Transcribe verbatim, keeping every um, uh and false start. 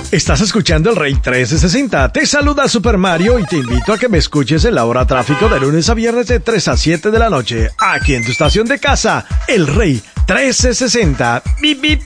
Estás escuchando el Rey trescientos sesenta. Te saluda Super Mario y te invito a que me escuches en la hora tráfico de lunes a viernes de tres a siete de la noche, aquí en tu estación de casa, el Rey trescientos sesenta. Bip, bip.